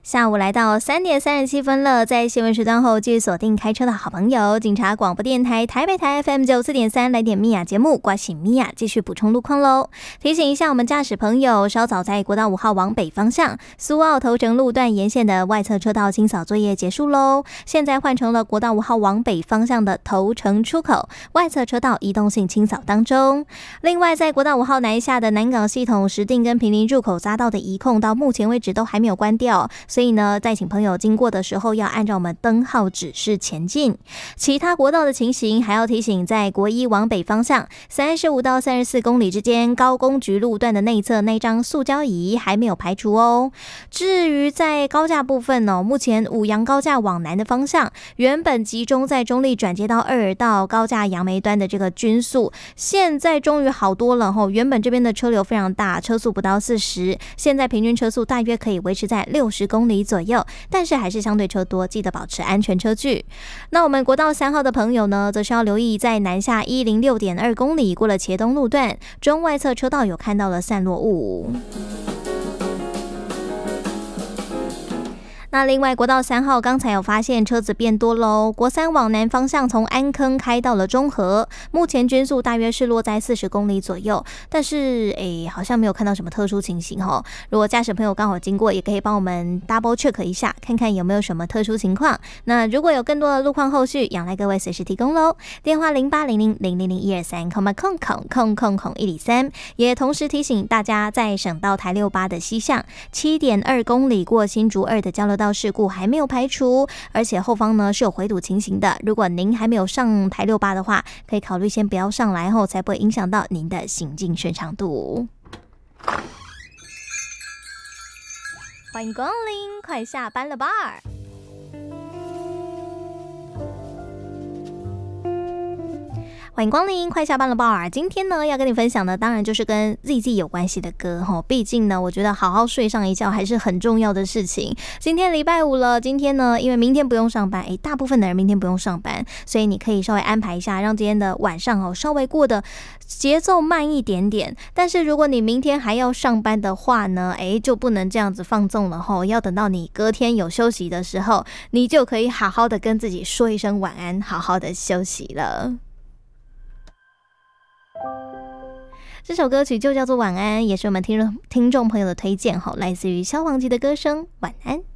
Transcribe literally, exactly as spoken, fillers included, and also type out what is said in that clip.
下午来到三点三十七分了，在新闻时段后继续锁定开车的好朋友，警察广播电台台北台 F M 九四点三，来点米娅节目，刮醒米娅继续补充路况喽。提醒一下我们驾驶朋友，稍早在国道五号往北方向苏澳头城路段沿线的外侧车道清扫作业结束喽，现在换成了国道五号往北方向的头城出口外侧车道移动性清扫当中。另外，在国道五号南下的南港系统石碇跟坪林入口匝道的移控，到目前为止都还没有关掉。所以呢，在请朋友经过的时候，要按照我们灯号指示前进。其他国道的情形，还要提醒，在国一往北方向三十五到三十四公里之间，高工局路段的内侧那张塑胶椅还没有排除哦。至于在高架部分哦，目前五杨高架往南的方向，原本集中在中立转接到二到高架杨梅端的这个均速，现在终于好多了吼。原本这边的车流非常大，车速不到四十，现在平均车速大约可以维持在六十公里左右，但是还是相对车多，记得保持安全车距。那我们国道三号的朋友呢，则是要留意在南下一零六点二公里过了茄东路段，中外侧车道有看到了散落雾。那另外国道三号刚才有发现车子变多喽，国三往南方向从安坑开到了中和，目前均速大约是落在四十公里左右，但是诶好像没有看到什么特殊情形齁。如果驾驶朋友刚好经过，也可以帮我们 double check 一下，看看有没有什么特殊情况。那如果有更多的路况后续，仰赖各位随时提供喽。电话零八零零零零零一二三，空空空空空空一里三。也同时提醒大家，在省道台六八的西向七点二公里过新竹二的交流道道事故还没有排除，而且后方呢是有回堵情形的。如果您还没有上台六八的话，可以考虑先不要上来后，才不会影响到您的行进顺畅度。欢迎光临，快下班了吧？欢迎光临，快下班了吧！今天呢，要跟你分享的当然就是跟 Z Z 有关系的歌哈。毕竟呢，我觉得好好睡上一觉还是很重要的事情。今天礼拜五了，今天呢，因为明天不用上班，诶，大部分的人明天不用上班，所以你可以稍微安排一下，让今天的晚上哦稍微过得节奏慢一点点。但是如果你明天还要上班的话呢，诶，就不能这样子放纵了吼，要等到你隔天有休息的时候，你就可以好好的跟自己说一声晚安，好好的休息了。这首歌曲就叫做晚安，也是我们听众听众朋友的推荐，来自于萧煌奇的歌声晚安。